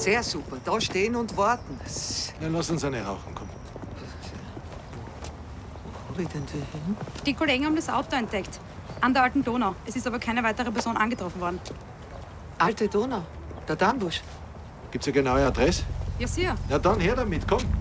Sehr super. Da stehen und warten. Ja, lass uns eine rauchen, komm. Wo hab ich denn die hin? Die Kollegen haben das Auto entdeckt. An der alten Donau. Es ist aber keine weitere Person angetroffen worden. Alte Donau. Der Dambusch. Gibt's eine genaue Adresse? Ja, sicher. Na dann her damit, komm.